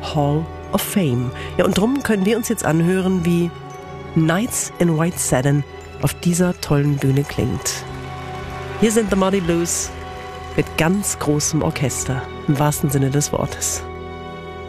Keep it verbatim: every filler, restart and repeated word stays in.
Hall of Fame. Ja, und drum können wir uns jetzt anhören, wie Nights in White Satin auf dieser tollen Bühne klingt. Hier sind The Moody Blues mit ganz großem Orchester, im wahrsten Sinne des Wortes.